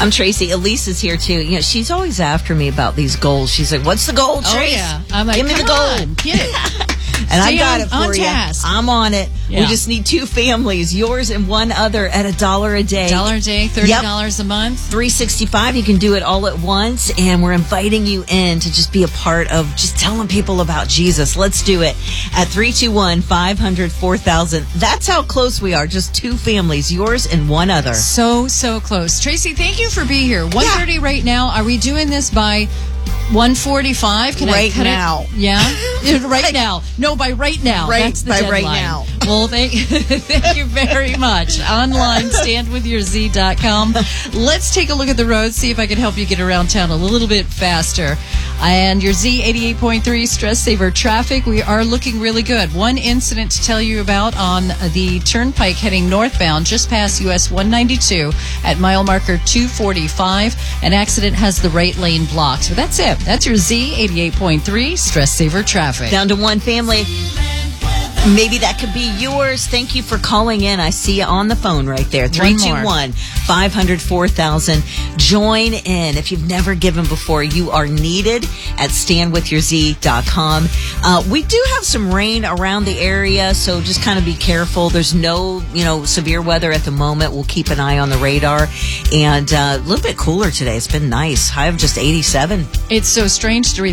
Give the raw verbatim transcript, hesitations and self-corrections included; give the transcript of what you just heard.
I'm Tracy. Elise is here, too. You know, she's always after me about these goals. She's like, what's the goal, Trace? Oh, yeah. I'm like, give me the goal. On, get it. And Stay I got on, it for on you. Task. I'm on it. Yeah. We just need two families, yours and one other, at a dollar a day. Dollar a day, thirty dollars yep. a month. three sixty-five. You can do it all at once, and we're inviting you in to just be a part of just telling people about Jesus. Let's do it at three two one, five hundred, four thousand. That's how close we are. Just two families, yours and one other. So, so close. Tracy, thank you for being here. one thirty yeah. right now. Are we doing this by one forty-five? Can right I cut now. It? Yeah? Right now. No, by right now. Right, That's the by deadline. right now. Well, thank, thank you very much. Online, stand with your z dot com. Let's take a look at the road, see if I can help you get around town a little bit faster. And your Z eighty-eight point three Stress Saver Traffic, we are looking really good. One incident to tell you about on the Turnpike heading northbound, just past U S one ninety-two at mile marker two forty-five. An accident has the right lane blocked. So that's it. That's your Z eighty-eight point three Stress Saver Traffic. Down to one family. Maybe that could be yours. Thank you for calling in. I see you on the phone right there. three two one, five hundred, four thousand. Join in. If you've never given before, you are needed at stand with your z dot com. Uh, we do have some rain around the area, so just kind of be careful. There's no, you know, severe weather at the moment. We'll keep an eye on the radar. And uh, a little bit cooler today. It's been nice. High of just eighty-seven. It's so strange to read